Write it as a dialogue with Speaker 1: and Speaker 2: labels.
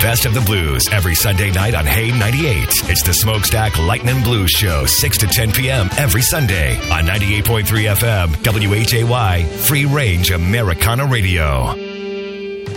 Speaker 1: best of the blues every Sunday night on Hay 98. It's the Smokestack Lightning Blues Show, 6 to 10 p.m. every Sunday on 98.3 FM, WHAY, Free Range Americana Radio.